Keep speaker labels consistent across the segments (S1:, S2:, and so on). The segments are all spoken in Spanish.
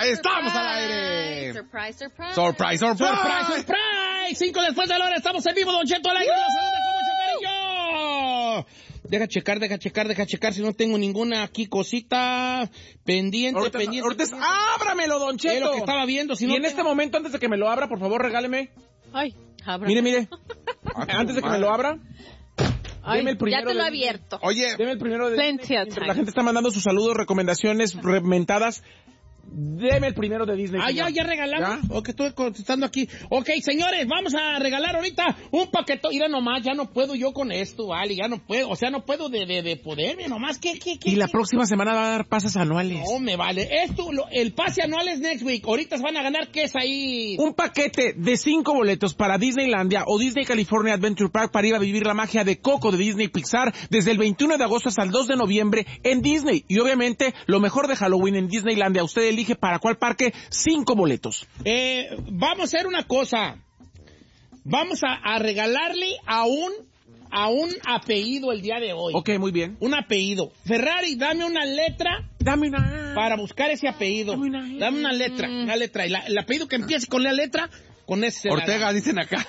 S1: ¡Estamos al aire!
S2: Surprise, surprise.
S1: ¡Surprise, surprise!
S3: ¡Surprise, surprise! 5 después de la hora, estamos en vivo, Don Cheto al aire. ¡Los saluda con mucho cariño! Deja checar si no tengo ninguna aquí cosita pendiente.
S4: Ahorita, ábramelo, Don Cheto.
S3: Es lo que estaba viendo. Si
S4: y
S3: no
S4: en
S3: tengo...
S4: este momento, antes de que me lo abra, por favor, regáleme.
S2: Ay, ábrame.
S4: Mire. Antes de que me lo abra.
S2: Ay,
S4: deme el primero
S2: ya te lo he
S4: de-
S2: abierto.
S1: Oye,
S4: Deme el primero de...
S2: Plenty of
S4: Mientras
S2: time.
S4: la gente está mandando sus saludos, recomendaciones, rementadas. Deme el primero de Disney.
S3: Ah,
S4: señor.
S3: ya regalamos.
S4: ¿Ya?
S3: Ok, estoy contestando aquí. Ok, señores, vamos a regalar ahorita un paquete. Mira nomás, ya no puedo yo con esto, vale, ya no puedo. O sea, no puedo de poderme nomás. ¿Qué?
S4: Y la próxima semana va a dar pases anuales.
S3: No, me vale. El pase anual es next week. Ahorita se van a ganar, ¿qué es ahí?
S4: Un paquete de 5 boletos para Disneylandia o Disney California Adventure Park para ir a vivir la magia de Coco de Disney Pixar desde el 21 de agosto hasta el 2 de noviembre en Disney. Y obviamente, lo mejor de Halloween en Disneylandia. Usted elige para cuál parque 5 boletos.
S3: Vamos a hacer una cosa. Vamos a regalarle a un apellido el día de hoy.
S4: Ok, muy bien.
S3: Un apellido. Ferrari, dame una letra
S4: Dame una...
S3: para buscar ese apellido. Dame una letra. Una letra. Y el apellido que empiece con la letra, con ese se la
S1: Ortega,
S3: da.
S1: dicen acá.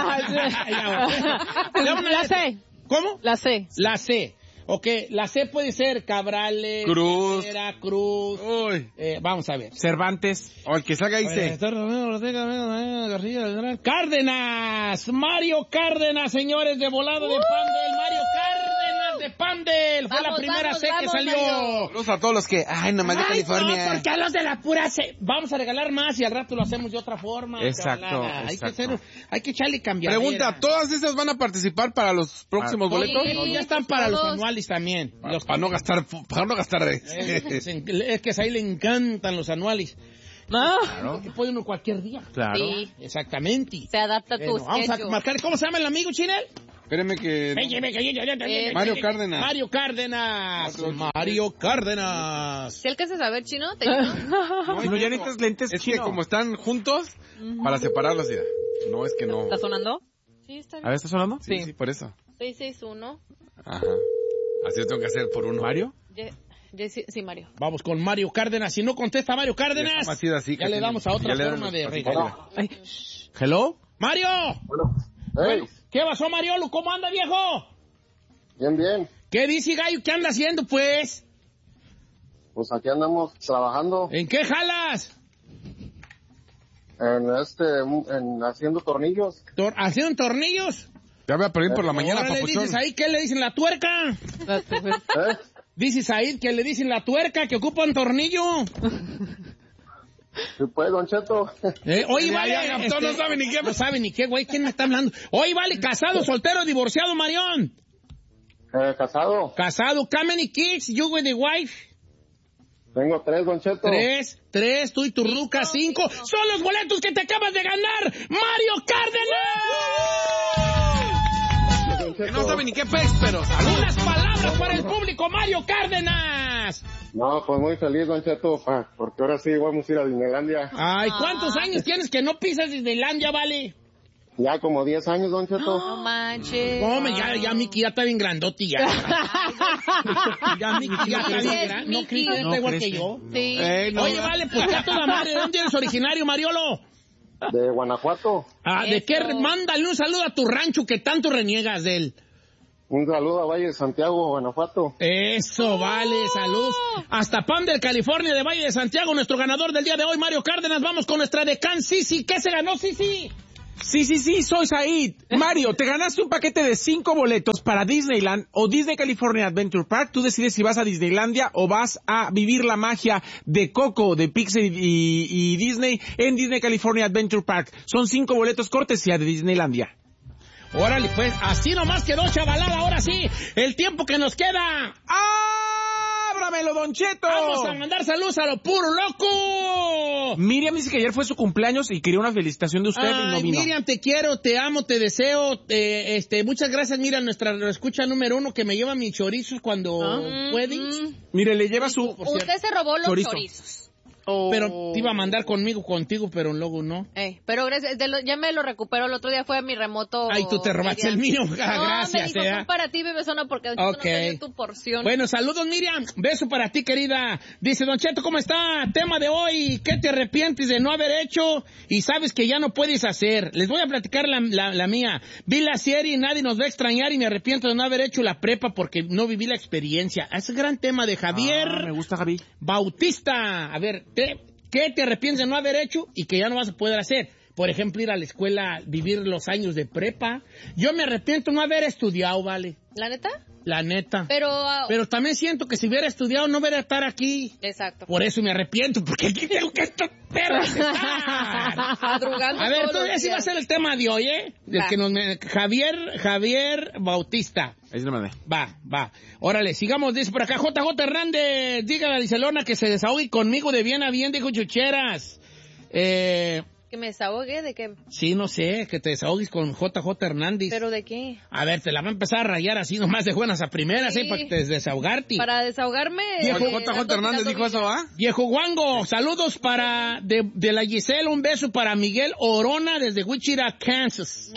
S3: Dame una
S2: La
S3: letra.
S2: C.
S3: ¿Cómo?
S2: La C.
S3: La C. Ok, la C puede ser Cabrales,
S1: Cruz.
S3: Rivera, Cruz.
S1: Uy.
S3: Vamos a ver.
S4: Cervantes.
S1: O el que salga dice.
S3: Cárdenas, Mario Cárdenas, señores, de volado de Pandel, Mario Cárdenas de Pandel, fue la
S2: Vamos,
S3: primera
S2: vamos,
S3: C que
S2: vamos,
S3: salió.
S2: Mario.
S1: Saludos a todos los que, nomás de
S3: Ay,
S1: California.
S3: no, porque a los de la pura C, vamos a regalar más y al rato lo hacemos de otra forma.
S4: Exacto,
S3: cabalada.
S4: exacto.
S3: Hay que echarle cambiar.
S1: Pregunta, ¿todas esas van a participar para los próximos boletos?
S3: Ya están para los
S2: todos.
S3: anuales también. Los
S1: Para no gastar.
S3: es que a ahí le encantan los anuales.
S2: No.
S3: Que puede uno cualquier día.
S4: Claro.
S2: Sí.
S3: Exactamente.
S2: Se adapta a tu
S3: Bueno, vamos a
S2: schedule.
S3: marcar. ¿Cómo se llama el amigo, Chinel?
S1: Espéreme que... Mario Cárdenas.
S3: Mario Cárdenas. Mario Cárdenas.
S2: ¿Si alcanzas a ver, Chino? ¿Te
S4: No, si no, ya necesitas lentes,
S1: Es
S4: chino.
S1: que como están juntos, para separarlos, mira. No, es que no.
S2: ¿Está sonando? Sí, está
S4: A
S2: bien.
S4: ver, ¿está sonando?
S1: Sí, por eso.
S2: 661.
S1: Ajá. Así lo tengo que hacer por uno.
S4: ¿Mario?
S2: Sí, Mario.
S3: Vamos con Mario Cárdenas. Si no contesta Mario Cárdenas,
S1: Ya está así,
S3: ya le damos a otra
S1: ya le dan
S3: forma
S1: los
S3: de
S1: pasos.
S3: regalo.
S4: Ay. ¿Hello?
S3: ¡Mario!
S5: Hey,
S3: ¿Qué pasó, Mariolo? ¿Cómo anda, viejo?
S5: bien.
S3: ¿Qué dice, gallo? ¿Qué anda haciendo, pues?
S5: Pues aquí andamos trabajando
S3: ¿En qué jalas?
S5: en haciendo tornillos.
S3: ¿Haciendo tornillos?
S1: Ya voy a pedir por la mañana,
S3: Ahora le
S1: papuchón.
S3: dices ahí, ¿qué le dicen la tuerca?
S5: ¿Eh?
S3: Dice Said que le dicen la tuerca, que ocupa un tornillo.
S5: Sí, pues, Don Cheto.
S3: Oye,
S1: Ya,
S3: vale.
S1: ya, no sabe ni qué.
S3: No sabe ni qué, güey. ¿Quién me está hablando? Oye, vale, casado, soltero, divorciado, Marión.
S5: Casado.
S3: Casado, how many kids? You with the wife?
S5: Tengo 3, Don Cheto.
S3: Tres, tú y tu ruca, 5. Son los boletos que te acabas de ganar, Mario Cárdenas.
S5: Don Cheto.
S1: Que no sabe ni qué pez, pero salud.
S3: Unas palabras para el público, Mario Cárdenas.
S5: No, pues muy feliz, Don Cheto, porque ahora sí vamos a ir a Disneylandia.
S3: Ay, ¿cuántos años tienes que no pisas Disneylandia, vale?
S5: Ya como 10 años, Don Cheto.
S2: No manches.
S3: Hombre, ya Mickey ya está bien grandote ya. Ya Mickey ya está bien grande. No
S2: Mickey.
S3: crees que
S4: No
S3: está igual que
S4: crece.
S3: yo.
S2: Sí.
S1: No,
S3: Oye, vale, pues ya toda madre. ¿De dónde eres originario, Mariolo?
S5: De Guanajuato.
S3: ¿De qué?
S2: Eso.
S3: Mándale un saludo a tu rancho que tanto reniegas de él.
S5: Un saludo a Valle de Santiago, Guanajuato.
S3: Eso, vale, salud. Hasta Pandel, California, de Valle de Santiago, nuestro ganador del día de hoy, Mario Cárdenas. Vamos con nuestra decán, Sisi. ¿Qué se ganó, Sisi?
S4: Sí, soy Said. Mario, te ganaste un paquete de 5 boletos para Disneyland o Disney California Adventure Park. Tú decides si vas a Disneylandia o vas a vivir la magia de Coco, de Pixar y Disney en Disney California Adventure Park. Son 5 boletos cortesía de Disneylandia.
S3: Órale, pues, así nomás quedó, chavalada. Ahora sí, el tiempo que nos queda.
S4: ¡Ábramelo, Don Cheto!
S3: Vamos a mandar saludos a lo puro loco.
S4: Miriam dice que ayer fue su cumpleaños y quería una felicitación de usted y no
S3: Ay,
S4: vino.
S3: Miriam, te quiero, te amo, te deseo. Muchas gracias, mira, nuestra escucha número 1 que me lleva mis chorizos cuando pueden.
S4: Mire, le lleva su...
S3: Por cierto.
S2: Usted se robó los
S4: Chorizo.
S2: chorizos.
S3: Pero te iba a mandar contigo, pero luego no.
S2: Pero gracias, ya me lo recuperó. El otro día fue a mi remoto.
S3: Ay, tú te robaste el mío. Gracias.
S2: Me dijo, son para ti, bebesona, porque no te dio tu porción.
S3: Bueno, saludos, Miriam. Beso para ti, querida. Dice, Don Cheto, ¿cómo está? Tema de hoy, ¿qué te arrepientes de no haber hecho y sabes que ya no puedes hacer? Les voy a platicar la mía. Vi la serie y nadie nos va a extrañar y me arrepiento de no haber hecho la prepa porque no viví la experiencia. Es el gran tema de Javier.
S4: Me gusta, Javi.
S3: Bautista. A ver, ¿qué te arrepientes de no haber hecho y que ya no vas a poder hacer? Por ejemplo, ir a la escuela, vivir los años de prepa. Yo me arrepiento de no haber estudiado, ¿vale?
S2: ¿La neta?
S3: La neta.
S2: Pero
S3: también siento que si hubiera estudiado no hubiera estar aquí.
S2: Exacto.
S3: Por eso me arrepiento, porque aquí tengo que estar
S2: madrugando.
S3: A ver, ese va a ser el tema de hoy, ¿eh? Del que Javier Bautista.
S4: Ahí se lo mandé.
S3: Va. Órale, sigamos, dice por acá, JJ Hernández, dígale a Licelona que se desahogue conmigo de bien a bien, dijo Chucheras.
S2: ¿Que me desahogue? ¿De qué?
S3: Sí, no sé, que te desahogues con JJ Hernández.
S2: ¿Pero de qué?
S3: A ver, te la va a empezar a rayar así nomás de buenas a primeras,
S2: Sí.
S3: Para desahogarte.
S2: Para desahogarme.
S1: JJ Hernández dijo eso, ¿va?
S3: Viejo Guango, saludos de la Giselle, un beso para Miguel Orona desde Wichita, Kansas.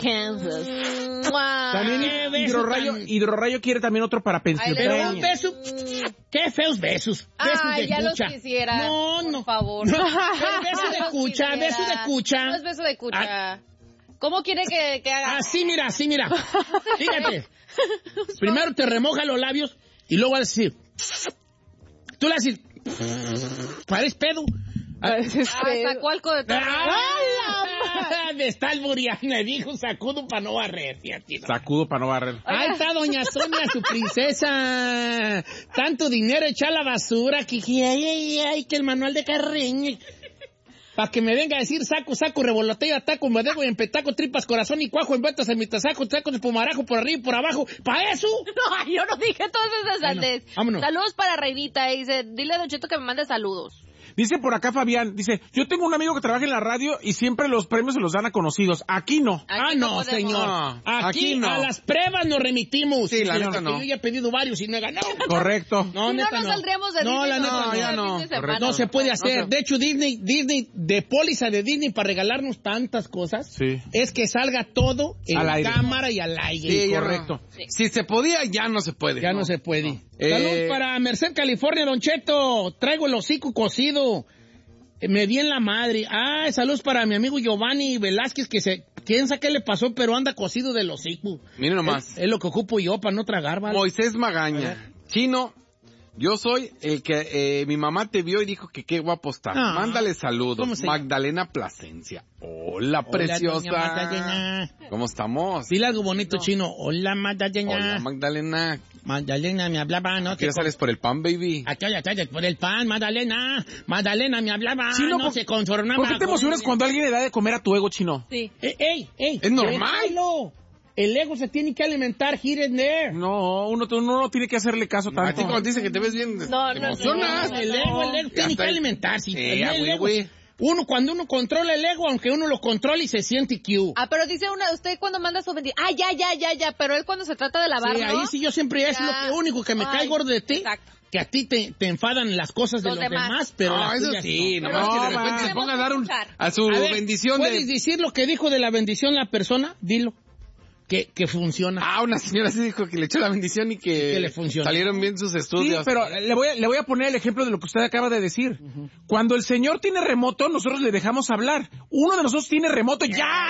S4: También Hidrorrayo quiere también otro para pensión.
S3: Pero un beso, qué feos besos. Besos de
S2: ya
S3: cucha.
S2: los quisiera.
S3: No,
S2: por favor.
S3: No, beso de cucha, beso de cucha.
S2: No es beso de cucha. ¿Cómo quiere que haga?
S3: Así, mira. Fíjate. Primero te remoja los labios y luego vas a decir. Tú le haces. Pares pedo.
S2: Sacó algo de todo.
S3: Me está albureando, me dijo sacudo para no barrer.
S4: Sacudo para no barrer.
S3: Ahí está doña Sonia, su princesa. Tanto dinero echa a la basura que ay, que el manual de Carreño. Para que me venga a decir saco, revoloteo, ataco, madego y empetaco, tripas, corazón y cuajo, envueltas en mi tasaco, taco de pumarajo por arriba y por abajo. ¿Para eso?
S2: No, yo no dije todas esas sandes.
S3: Vámonos.
S2: Saludos para Reinita. Dice, dile a Don Cheto que me mande saludos.
S4: Dice por acá Fabián, dice, yo tengo un amigo que trabaja en la radio y siempre los premios se los dan a conocidos. Aquí no.
S2: Aquí
S3: no,
S2: podemos.
S3: señor.
S1: No,
S3: aquí
S1: no.
S3: A las pruebas nos remitimos.
S1: Sí, la
S3: Señor,
S1: neta no.
S3: porque yo ya he pedido varios y no he ganado.
S4: Correcto.
S2: Si no,
S3: neta
S2: nos saldríamos de
S3: No,
S2: Disney.
S3: la neta
S2: no,
S3: ya
S1: no.
S2: fin de semana.
S3: No se puede hacer.
S1: No sé.
S3: De hecho, Disney, de póliza de Disney para regalarnos tantas cosas,
S4: Sí.
S3: es que salga todo en
S4: Al aire.
S3: cámara y al aire.
S1: Sí, ya
S3: correcto.
S1: no. Si se podía, ya no se puede.
S3: Ya no se puede.
S1: No.
S3: Saludos para Merced, California, Don Cheto. Traigo el hocico cocido. Me di en la madre. Saludos para mi amigo Giovanni Velázquez, quién sabe qué le pasó, pero anda cocido del hocico.
S1: Miren nomás.
S3: Es lo que ocupo yo para no tragar, ¿vale?
S1: Moisés Magaña. Chino, yo soy el que mi mamá te vio y dijo que qué guapo está.
S3: Ah.
S1: Mándale saludos.
S3: ¿Cómo se llama?
S1: Magdalena Plasencia. Hola,
S3: Hola,
S1: preciosa.
S3: doña Magdalena.
S1: ¿Cómo estamos?
S3: Dile algo bonito, Chino. Hola, Magdalena.
S1: Hola, Magdalena.
S3: Magdalena me hablaba, ¿no?
S1: ¿Qué sales por el pan, baby?
S3: Aquí por el pan, Magdalena. Magdalena me hablaba,
S4: Chino,
S3: no se conformaba.
S4: ¿Por qué te emocionas cuando alguien le da de comer a tu ego, Chino?
S2: Sí.
S3: ¡Ey!
S1: Es normal.
S3: Déjalo. El ego se tiene que alimentar here and there.
S4: No, uno no tiene que hacerle caso
S1: A ti
S4: tanto.
S1: cuando te dicen que te ves bien,
S2: No,
S1: te
S2: no,
S1: emocionas.
S2: no.
S3: El ego
S1: Ya
S3: tiene
S1: está.
S3: que alimentarse. El ego.
S1: güey.
S3: Cuando uno controla el ego, aunque uno lo controle y se siente cute.
S2: Pero dice usted cuando manda su bendición. Ya. Pero él cuando se trata de lavar,
S3: Sí,
S2: ¿no?
S3: ahí sí yo siempre es
S2: Ya.
S3: lo que único que me cae gordo de ti.
S2: Exacto.
S3: Que a ti te enfadan las cosas de los demás, pero
S1: No,
S3: las
S1: eso
S3: tuyas
S1: sí,
S3: no.
S1: nomás que de repente
S2: va.
S1: se ponga a dar a su
S3: A ver,
S1: bendición
S3: ¿puedes
S1: de...
S3: decir lo que dijo de la bendición la persona? Dilo. Que funciona.
S1: Una señora sí dijo que le echó la bendición y que
S3: le funcionó.
S1: salieron bien sus
S4: Sí,
S1: estudios.
S4: pero le voy a poner el ejemplo de lo que usted acaba de decir. Cuando el señor tiene remoto, nosotros le dejamos hablar. Uno de nosotros tiene remoto, ya.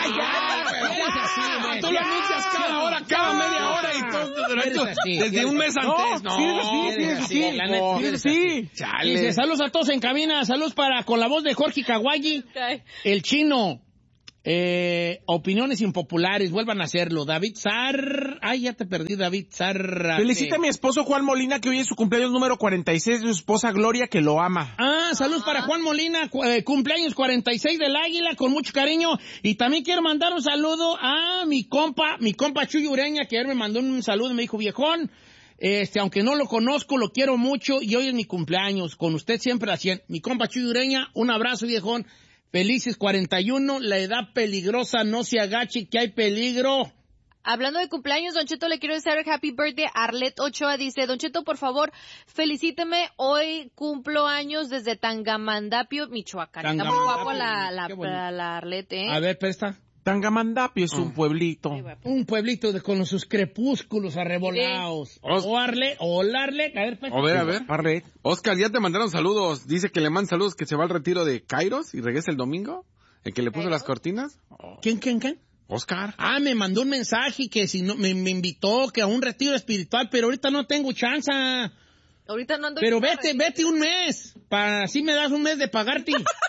S1: Tú lo anuncias cada hora, cada media hora y todo
S3: Eres así.
S1: desde un mes antes.
S4: No, sí es así,
S3: la neta,
S4: sí,
S3: eres
S4: sí.
S1: Chale.
S3: Dice, saludos a todos en cabina, saludos con la voz de Jorge Kawaii, el Chino. Opiniones impopulares, vuelvan a hacerlo. David Zar... ya te perdí, David Zar...
S4: Felicita a mi esposo Juan Molina, que hoy es su cumpleaños número 46, de su esposa Gloria, que lo ama.
S3: Saludos para Juan Molina, cumpleaños 46 del Águila, con mucho cariño. Y también quiero mandar un saludo a mi compa Chuy Ureña, que ayer me mandó un saludo y me dijo, viejón, aunque no lo conozco, lo quiero mucho y hoy es mi cumpleaños. Con usted siempre a 100. Mi compa Chuy Ureña, un abrazo, viejón. Felices 41, la edad peligrosa, no se agache, que hay peligro.
S2: Hablando de cumpleaños, Don Cheto, le quiero desear happy birthday a Arlet Ochoa. Dice, Don Cheto, por favor, felicíteme. Hoy cumplo años desde Tangamandapio, Michoacán. Está muy guapo la Arlet, ¿eh?
S3: A ver, presta.
S4: Tangamandapio es un pueblito.
S3: Un pueblito con sus crepúsculos arrebolados. O Arlet. A ver, presta.
S1: A ver.
S4: Arlet.
S1: Oscar, ya te mandaron saludos. Dice que le mandan saludos, que se va al retiro de Kairos y regresa el domingo. El que le puso las cortinas.
S3: ¿Quién?
S1: Oscar.
S3: Me mandó un mensaje que si no me invitó que a un retiro espiritual, pero ahorita no tengo chance.
S2: Ahorita no ando.
S3: Pero vete un mes, para así me das un mes de pagarte.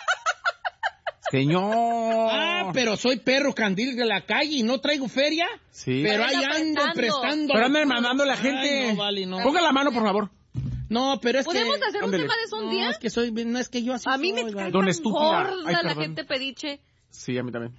S4: Señor.
S3: Pero soy perro candil de la calle y no traigo feria.
S4: Sí.
S3: Pero ahí ando prestando.
S4: Pero anden mandando a la gente.
S3: Ay, no, vale, no.
S4: Ponga la mano, por favor.
S3: No, pero es
S2: ¿Podemos hacer un tema de eso un día?
S3: No es que yo así
S2: a mí me
S3: soy,
S2: cae
S4: Don
S2: tan
S4: estúpida.
S2: gorda
S4: Ay,
S2: la
S4: perdón.
S2: gente pediche.
S4: Sí, a mí también.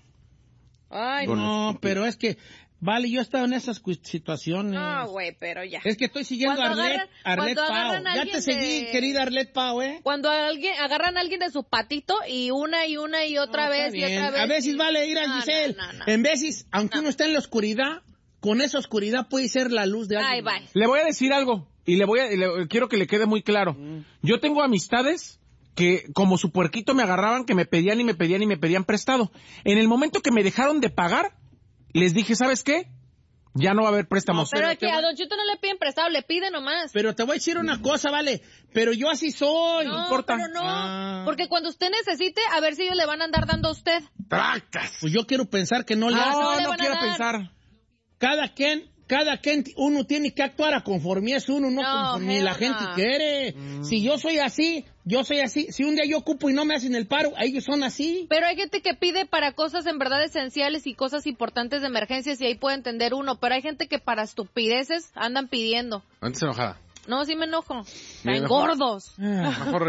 S2: Ay,
S3: No, pero es que, vale, yo he estado en esas situaciones.
S2: no, güey, pero ya.
S3: Es que estoy siguiendo a Arlet
S2: cuando
S3: Pau.
S2: agarran a
S3: Ya
S2: alguien
S3: te seguí,
S2: de-
S3: querida Arlet Pau, ¿eh?
S2: Cuando agarran a alguien de su patito y una y otra vez y otra vez.
S3: A veces vale ir a
S2: No,
S3: Giselle.
S2: no.
S3: En veces, aunque uno esté en la oscuridad, con esa oscuridad puede ser la luz de
S2: Ay,
S3: alguien.
S2: bye.
S4: Le voy a decir algo y quiero que le quede muy claro. Yo tengo amistades que como su puerquito me agarraban, que me pedían y me pedían prestado. En el momento que me dejaron de pagar, les dije, ¿sabes qué? Ya no va a haber préstamos.
S2: Pero es que a Don Chito no le piden prestado, le piden nomás.
S3: Pero te voy a decir una cosa, vale. Pero yo así soy.
S2: No,
S4: importa.
S2: pero no.
S3: Ah.
S2: Porque cuando usted necesite, a ver si ellos le van a andar dando a usted.
S1: ¡Tracas!
S3: Pues yo quiero pensar que no le
S2: no
S3: hacen.
S2: le
S4: No
S2: van a
S4: quiero
S2: dar.
S4: pensar.
S3: Cada quien, uno tiene que actuar a conformidad, es uno, no
S2: No,
S3: conforme
S2: hell
S3: la gente
S2: no.
S3: quiere. Si yo soy así. Si un día yo ocupo y no me hacen el paro, ellos son así.
S2: Pero hay gente que pide para cosas en verdad esenciales y cosas importantes de emergencias y ahí puede entender uno. Pero hay gente que para estupideces andan pidiendo.
S1: Antes enojada.
S2: No, sí me enojo.
S1: Bien
S2: Están
S1: enojada.
S2: gordos.
S1: Mejor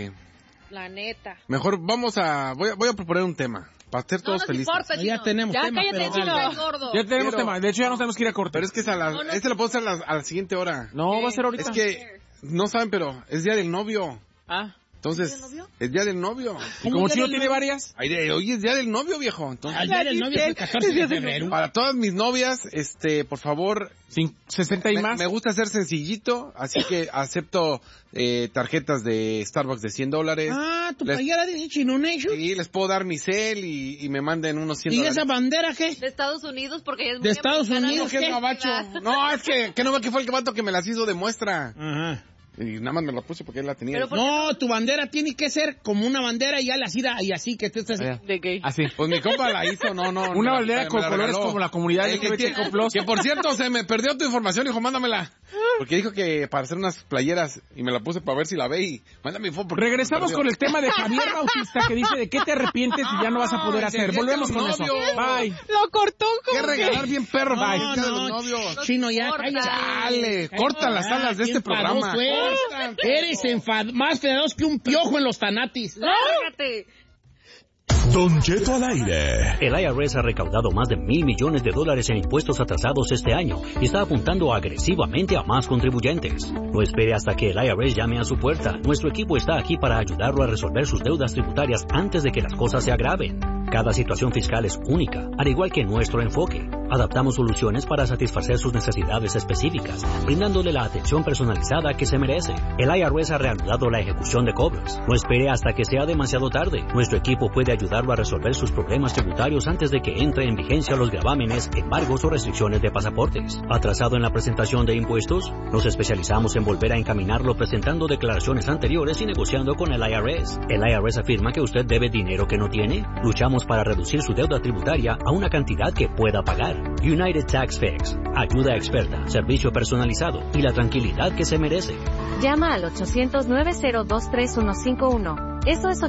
S2: La neta.
S1: Mejor voy a proponer un tema. Para ser
S2: No
S1: todos
S2: nos
S1: felices.
S2: importa,
S3: Ya
S2: Chino.
S3: tenemos
S2: ya
S3: tema,
S2: cállate,
S3: pero
S2: Chino.
S3: dale.
S2: Estás gordo.
S4: Ya tenemos
S1: Quiero-
S4: tema. De hecho, ya nos tenemos que ir a corte.
S1: Pero es que este lo puedo hacer a la siguiente hora.
S4: No, va a ser ahorita.
S1: Es que, no saben, pero es día del novio. Entonces, es día del novio.
S4: Y como Chino tiene varias.
S1: Hoy es día del novio, viejo. Entonces,
S3: Al día del novio es el 14 de febrero.
S1: para todas mis novias, por favor,
S4: 60 y más.
S1: me gusta ser sencillito, así que acepto tarjetas de Starbucks de $100.
S3: Tu
S1: Les-
S3: playera dice Chino Nation.
S1: Y les puedo dar mi cel y me manden unos $100.
S3: ¿Y esa bandera qué?
S2: De Estados Unidos, porque ella es
S3: ¿De
S2: muy
S3: Estados
S2: americana,
S3: Unidos
S2: no
S3: qué?
S2: sé.
S1: Gabacho. No, es que no ve que fue el vato que me las hizo de muestra.
S3: Ajá.
S1: Y nada más me la puse porque él la tenía.
S2: Pero ¿por
S3: No, tu bandera tiene que ser como una bandera y ya la así, y así que tú estás...
S2: ¿De qué?
S4: Así.
S1: Pues mi compa la hizo, no.
S4: Una bandera con colores como la comunidad LGBTQ+.
S1: Que por cierto, se me perdió tu información, hijo, mándamela. Porque dijo que para hacer unas playeras y me la puse para ver si la ve y mándame info. porque
S4: Regresamos
S1: se me
S4: con el
S1: perdió.
S4: tema de Javier Bautista que dice de qué te arrepientes y ya no vas a poder hacer.
S1: del día
S4: Volvemos
S1: de
S4: con
S1: los
S4: eso.
S1: novios.
S4: Bye.
S2: Lo cortó
S1: Qué regalar bien perro,
S3: No,
S1: bye. El día de los
S3: no,
S1: novios.
S3: Chino, ya,
S2: Corta.
S3: cállate.
S1: Chale, corta las alas de este programa.
S3: Eres más enfadoso que un piojo en los tanatis.
S2: ¡Lárgate!
S6: Don Cheto al aire.
S7: El IRS ha recaudado más de $1,000 millones en impuestos atrasados este año y está apuntando agresivamente a más contribuyentes. No espere hasta que el IRS llame a su puerta. Nuestro equipo está aquí para ayudarlo a resolver sus deudas tributarias antes de que las cosas se agraven. Cada situación fiscal es única, al igual que nuestro enfoque. Adaptamos soluciones para satisfacer sus necesidades específicas, brindándole la atención personalizada que se merece. El IRS ha reanudado la ejecución de cobros. No espere hasta que sea demasiado tarde. Nuestro equipo puede ayudarlo a resolver sus problemas tributarios antes de que entre en vigencia los gravámenes, embargos o restricciones de pasaportes. ¿Atrasado en la presentación de impuestos? Nos especializamos en volver a encaminarlo presentando declaraciones anteriores y negociando con el IRS. ¿El IRS afirma que usted debe dinero que no tiene? Luchamos para reducir su deuda tributaria a una cantidad que pueda pagar. United Tax Fix. Ayuda experta, servicio personalizado y la tranquilidad que se merece.
S8: Llama al 800-902-3151. Eso es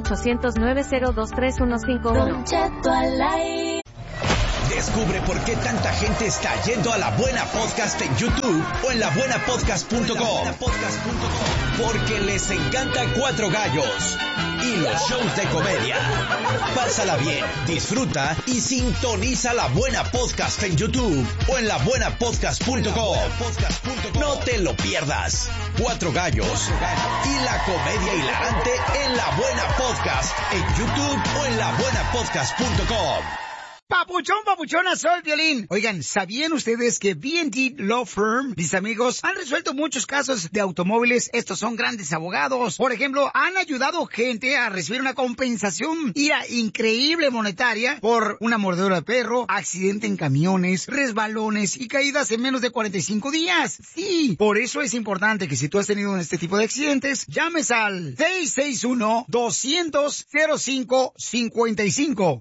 S8: 800-902-3151.
S6: Descubre por qué tanta gente está yendo a La Buena Podcast en YouTube o en labuenapodcast.com. Porque les encanta Cuatro Gallos y los shows de comedia. Pásala bien, disfruta y sintoniza La Buena Podcast en YouTube o en labuenapodcast.com. No te lo pierdas. Cuatro Gallos y la comedia hilarante en La Buena Podcast en YouTube o en labuenapodcast.com.
S9: Papuchona, soy Piolín. Oigan, ¿sabían ustedes que B&D Law Firm, mis amigos, han resuelto muchos casos de automóviles? Estos son grandes abogados. Por ejemplo, han ayudado gente a recibir una compensación increíble monetaria por una mordedura de perro, accidente en camiones, resbalones y caídas en menos de 45 días. Sí, por eso es importante que si tú has tenido este tipo de accidentes, llames al 661-200-0555.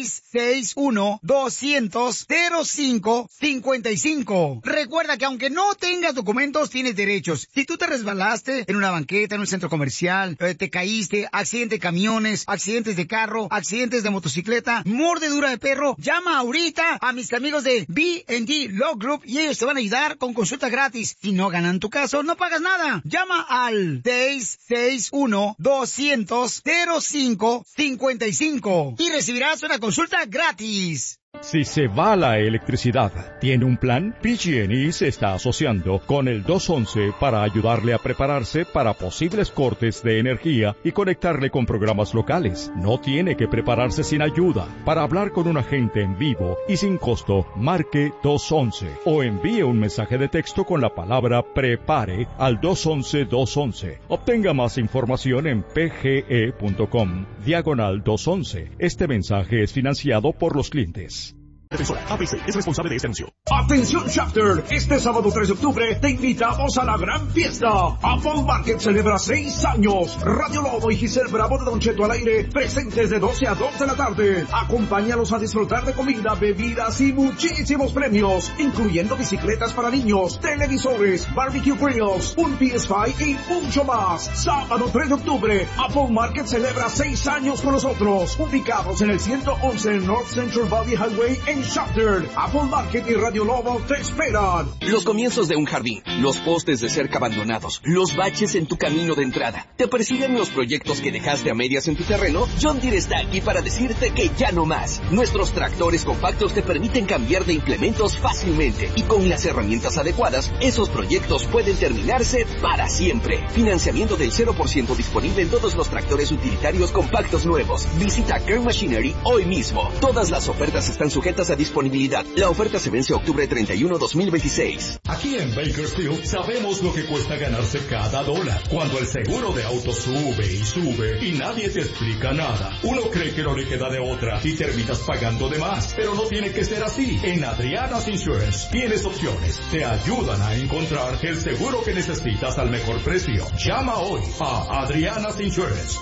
S9: 661-200-0555. Recuerda que aunque no tengas documentos, tienes derechos. Si tú te resbalaste en una banqueta, en un centro comercial, te caíste, accidente de camiones, accidentes de carro, accidentes de motocicleta, mordedura de perro, llama ahorita a mis amigos de B&D Law Group y ellos te van a ayudar con consulta gratis. Si no ganan tu caso, no pagas nada. Llama al 661-200-0555 y recibirás una consulta gratis.
S10: Si se va la electricidad, ¿tiene un plan? PG&E se está asociando con el 211 para ayudarle a prepararse para posibles cortes de energía y conectarle con programas locales. No tiene que prepararse sin ayuda. Para hablar con un agente en vivo y sin costo, marque 211 o envíe un mensaje de texto con la palabra PREPARE al 211-211. Obtenga más información en pge.com/211. Este mensaje es financiado por los clientes.
S11: ABC es responsable de este anuncio. ¡Atención, Shafter! Este sábado 3 de octubre te invitamos a la gran fiesta. Apple Market celebra 6 años. Radio Lobo y Giselle Bravo de Don Cheto al aire, presentes de 12 a 2 de la tarde. Acompáñalos a disfrutar de comida, bebidas y muchísimos premios, incluyendo bicicletas para niños, televisores, barbecue grills, un PS5 y mucho más. Sábado 3 de octubre, Apple Market celebra 6 años con nosotros. Ubicados en el 111 North Central Valley Highway en Shafter. Apple Market y Radio Lobo te esperan.
S12: Los comienzos de un jardín, los postes de cerca abandonados, los baches en tu camino de entrada. ¿Te persiguen los proyectos que dejaste a medias en tu terreno? John Deere está aquí para decirte que ya no más. Nuestros tractores compactos te permiten cambiar de implementos fácilmente y con las herramientas adecuadas, esos proyectos pueden terminarse para siempre. Financiamiento del 0% disponible en todos los tractores utilitarios compactos nuevos. Visita Kern Machinery hoy mismo. Todas las ofertas están sujetas a disponibilidad. La oferta se vence octubre 31, 2026.
S11: Aquí en Bakersfield sabemos lo que cuesta ganarse cada dólar. Cuando el seguro de auto sube y sube y nadie te explica nada. Uno cree que no le queda de otra y terminas pagando de más. Pero no tiene que ser así. En Adriana's Insurance tienes opciones. Te ayudan a encontrar el seguro que necesitas al mejor precio. Llama hoy a Adriana's Insurance.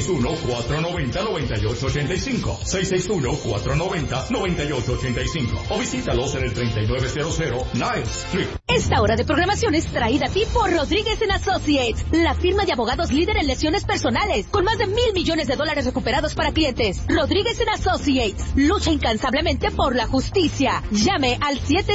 S11: 661-490-9885. 661-490-9885. O visítalos en el 3900 Niles Street.
S13: Esta hora de programación es traída a ti por Rodríguez & Associates, la firma de abogados líder en lesiones personales, con más de $1,000 millones recuperados para clientes. Rodríguez & Associates lucha incansablemente por la justicia. Llame al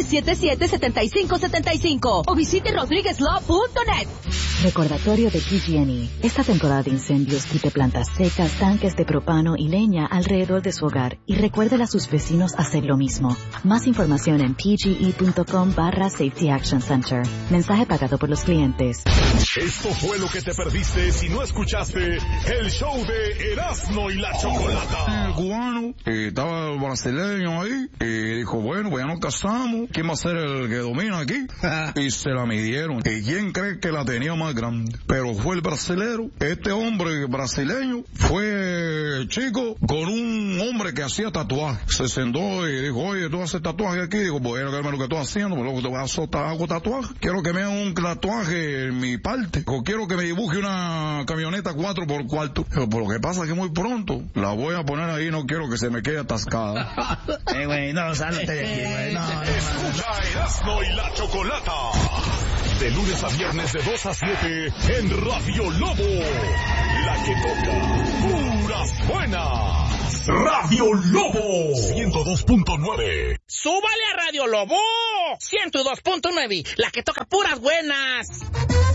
S13: 777-7575 o visite rodriguezlaw.net.
S14: Recordatorio de PG&E. Esta temporada de incendios quite plantas secas, tanques de propano y leña alrededor de su hogar y recuerde a sus vecinos hacer lo mismo. Más información en pge.com/Safety Action Center. Mensaje pagado por los clientes.
S11: Esto fue lo que te perdiste si no escuchaste el show de Erasmo y la Chocolata.
S15: El cubano, estaba el brasileño ahí, y dijo, bueno, pues ya nos casamos, ¿quién va a ser el que domina aquí? Y se la midieron. ¿Y quién cree que la tenía más grande? Pero fue el brasilero. Este hombre brasileño fue chico con un hombre que hacía tatuajes. Se sentó y dijo, oye, ¿tú haces tatuaje aquí? Digo, bueno, que lo que estoy haciendo, pero luego te voy a hago tatuaje. Quiero que me hagan un tatuaje en mi parte. O quiero que me dibuje una camioneta 4x4. Pero lo que pasa es que muy pronto la voy a poner ahí, no quiero que se me quede atascada.
S11: Güey, no, sálate de aquí, güey. No. Escucha Erasmo y la Chocolata. De lunes a viernes de 2 a 7 en Radio Lobo. La que toca puras buenas. Radio Lobo 102.9.
S3: ¡Súbale a Radio Lobo 102.9! La que toca puras buenas.